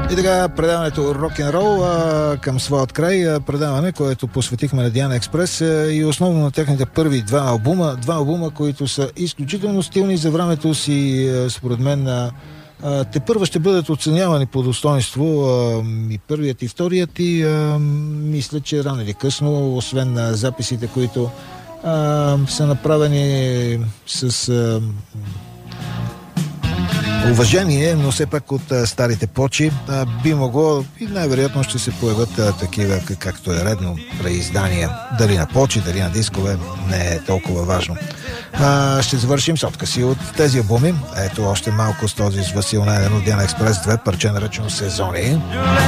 И така, предаването рок-н-рол към своят край, предаване, което посветихме на Диана Експрес и основно на техните първи два албума, които са изключително стилни за времето си, според мен тепърва ще бъдат оценявани по достоинство, и първият и вторият, и мисля, че рано или късно, освен записите, които са направени с уважение, но все пак от старите почи, би могло и най-вероятно ще се появят такива, както е редно, преиздания. Дали на почи, дали на дискове, не е толкова важно. Ще завършим с откъси от тези албуми. Ето още малко с този с Васил Найденов, Диана Експрес 2, парче наречено Сезони.